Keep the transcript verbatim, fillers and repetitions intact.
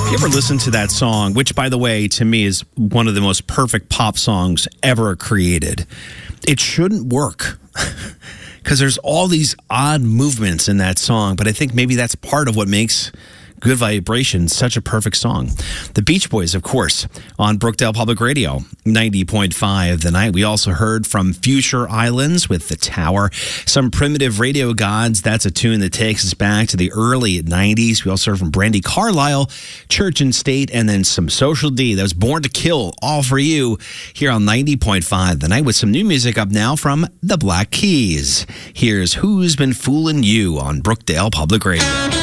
You ever listen to that song, which, by the way, to me is one of the most perfect pop songs ever created? It shouldn't work because there's all these odd movements in that song, but I think maybe that's part of what makes Good Vibrations such a perfect song. The Beach Boys, of course, on Brookdale Public Radio, ninety point five The Night. We also heard from Future Islands with The Tower. Some Primitive Radio Gods, that's a tune that takes us back to the early nineties. We also heard from Brandi Carlile, Church and State, and then some Social D. That was Born to Kill, all for you, here on ninety point five The Night, with some new music up now from the Black Keys. Here's Who's Been Fooling You on Brookdale Public Radio.